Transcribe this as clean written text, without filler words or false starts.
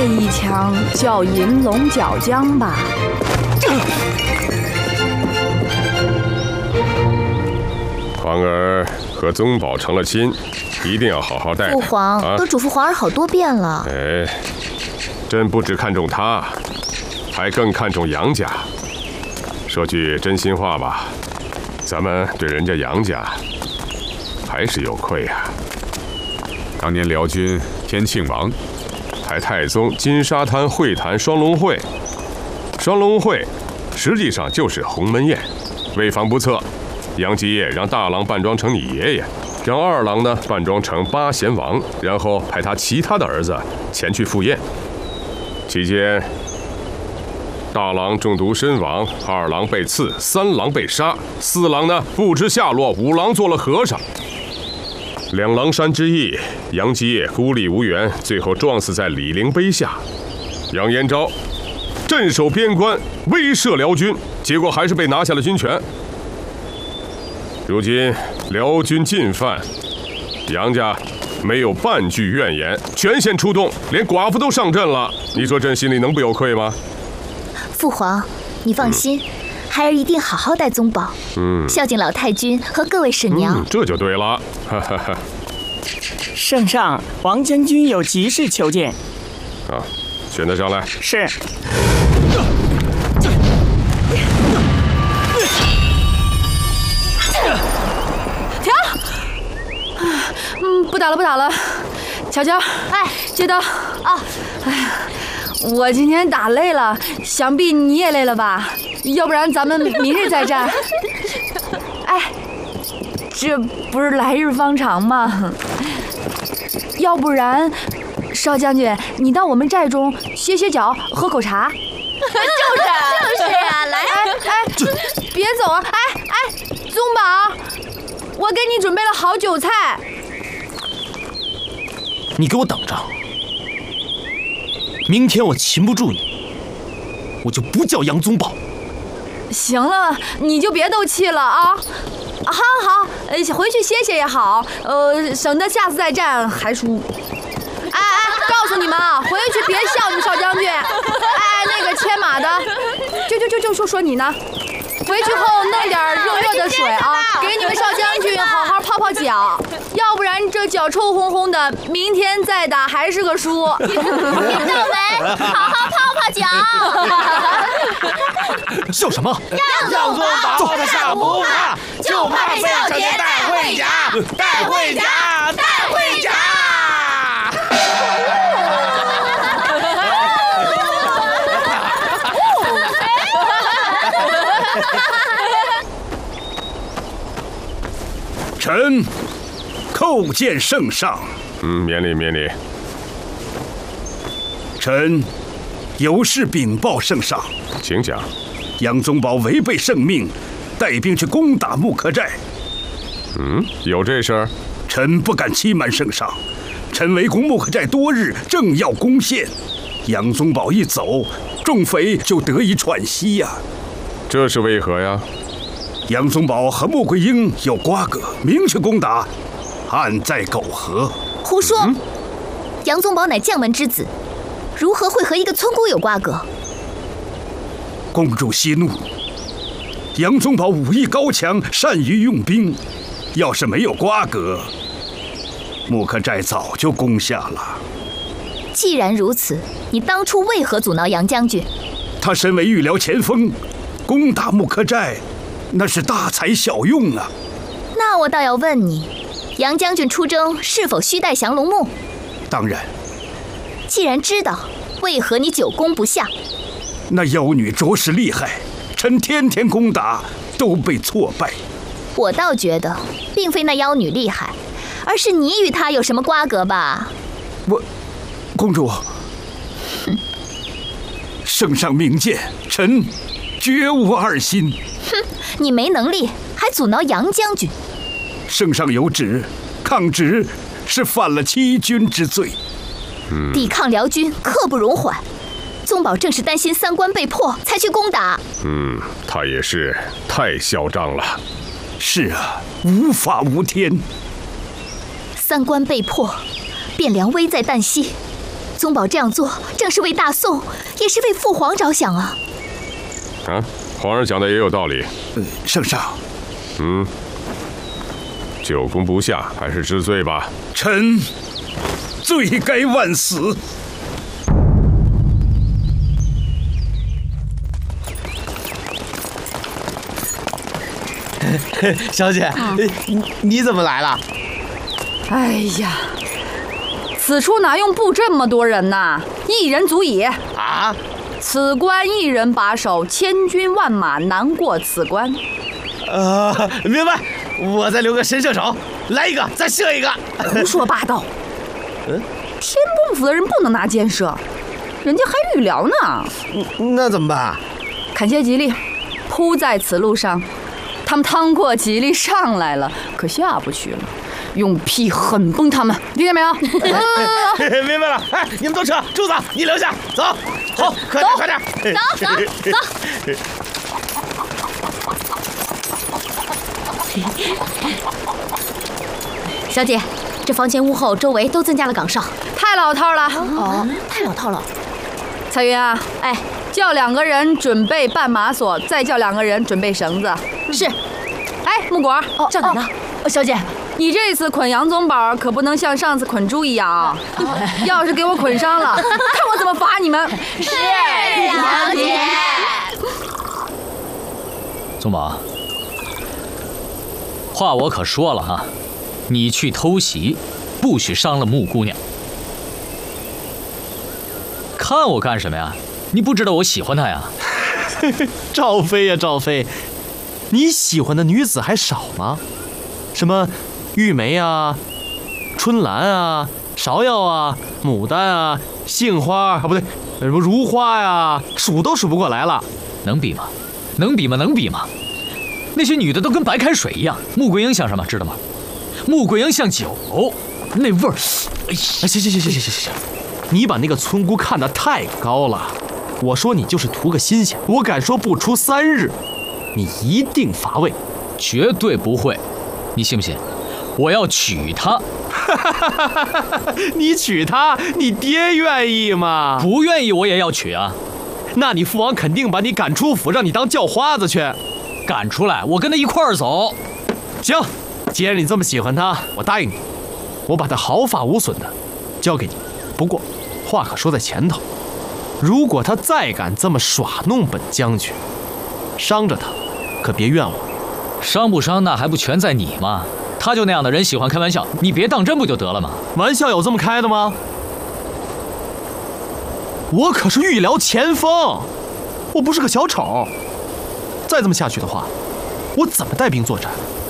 一枪叫银龙角浆吧。 皇儿和宗保成了亲，一定要好好待他。 父皇都嘱咐皇儿好多遍了。 哎，朕不只看重他，还更看重杨家。说句真心话吧，咱们对人家杨家还是有愧呀。当年辽军天庆王派太宗金沙滩会谈双龙会，双龙会实际上就是鸿门宴。为防不测，杨继业让大郎扮装成你爷爷，让二郎呢扮装成八贤王，然后派他其他的儿子前去赴宴。期间，大郎中毒身亡，二郎被刺，三郎被杀，四郎呢不知下落，五郎做了和尚。两狼山之役，杨继业孤立无援，最后撞死在李陵碑下。杨延昭镇守边关，威慑辽军，结果还是被拿下了军权。如今辽军进犯，杨家没有半句怨言，全线出动，连寡妇都上阵了。你说朕心里能不有愧吗？ 父皇，你放心，孩儿一定好好待宗保，孝敬老太君和各位婶娘。 这就对了。 圣上，王将军有急事求见。 啊，选他上来。 是。 停！不打了，不打了。乔乔，接刀。哎呀，我今天打累了，想必你也累了吧？要不然咱们明日再战。哎，这不是来日方长吗？要不然，少将军，你到我们寨中歇歇脚，喝口茶。 就是呀，来， 别走啊！宗保，我给你准备了好酒菜。 你给我等着，明天我擒不住你，我就不叫杨宗保。 行了，你就别斗气了啊！好，回去歇歇也好，省得下次再战还输。告诉你们啊，回去别笑你们少将军。那个牵马的，就说你呢。回去后弄点热的水啊，给你们少将军好好泡泡脚，要不然这脚臭烘烘的，明天再打还是个输。 听到没？好好泡泡脚。 笑什么？ 让宗保的下不怕，就怕被小姐带回家，带回家，带回家。 臣叩见圣上。 免礼。 臣有事禀报圣上。 请讲。 杨宗保违背圣命，带兵去攻打木刻寨。 有这事儿？ 臣不敢欺瞒圣上。臣围攻木刻寨多日，正要攻陷，杨宗保一走，众匪就得以喘息呀。 这是为何呀？ 杨宗保和穆桂英有瓜葛，明去攻打，暗在苟合。 胡说！杨宗保乃将门之子，如何会和一个村姑有瓜葛？ 公主息怒。杨宗保武艺高强，善于用兵，要是没有瓜葛，木刻寨早就攻下了。 既然如此，你当初为何阻挠杨将军？ 他身为御辽前锋，攻打木刻寨，那是大材小用啊。 那我倒要问你，杨将军出征是否须带降龙木？ 当然。 既然知道，为何你久攻不下？ 那妖女着实厉害，臣天天攻打都被挫败。 我倒觉得，并非那妖女厉害，而是你与她有什么瓜葛吧？ 公主，圣上明鉴，臣绝无二心。 你没能力，还阻挠杨将军。 圣上有旨，抗旨是犯了欺君之罪。 抵抗辽军刻不容缓。宗保正是担心三关被破，才去攻打。 他也是太嚣张了。 是啊，无法无天。 三关被破，汴梁危在旦夕。 宗保这样做，正是为大宋，也是为父皇着想啊。 啊，皇上讲的也有道理。 圣上， 久攻不下，还是知罪吧。 臣罪该万死。 小姐，你怎么来了？ 哎呀，此处哪用布这么多人呐？一人足矣。 啊？ 此关一人把守，千军万马难过此关。 明白。我再留个神射手，来一个，再射一个。 胡说八道！天崩府的人不能拿箭射，人家还预疗呢。 那怎么办？ 砍下吉利，铺在此路上。他们趟过吉利上来了，可下不去了。用劈狠崩他们，听见没有？ 明白了。哎，你们都撤，柱子你留下，走。好，快点，快点。 走。小姐，这房前屋后周围都增加了岗哨， 太老套了。 太老套了。 彩云啊， 哎， 叫2个人准备绊马索，再叫2个人准备绳子。 是。 哎，木果， 叫你呢。小姐， 你这次捆杨宗保可不能像上次捆猪一样啊！要是给我捆伤了，看我怎么罚你们！ 是，小姐。 宗保，话我可说了哈，你去偷袭，不许伤了穆姑娘。看我干什么呀？你不知道我喜欢她呀？ 赵飞呀，赵飞，你喜欢的女子还少吗？什么玉梅啊、春兰啊、芍药啊、牡丹啊、杏花啊，不对，什么如花呀，数都数不过来了。 能比吗？能比吗？能比吗？那些女的都跟白开水一样。穆桂英像什么？知道吗？穆桂英像酒，那味儿。哎， 行，你把那个村姑看得太高了。我说你就是图个新鲜，我敢说不出3日，你一定乏味。 绝对不会。你信不信？我要娶她。 你娶她，你爹愿意吗？ 不愿意我也要娶啊。 那你父王肯定把你赶出府，让你当叫花子去。 赶出来，我跟他一块儿走。 行，既然你这么喜欢她，我答应你，我把她毫发无损的交给你。不过话可说在前头，如果她再敢这么耍弄本将军，伤着她，可别怨我。 伤不伤那还不全在你吗？他就那样的人，喜欢开玩笑，你别当真不就得了吗？ 玩笑有这么开的吗？我可是御辽前锋，我不是个小丑。再这么下去的话，我怎么带兵作战？